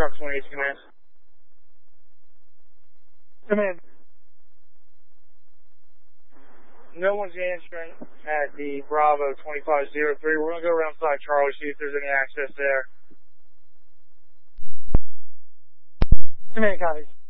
Truck 28 command. Command. No one's answering at the Bravo 2503. We're going to go around side Charlie, see if there's any access there. Command copies.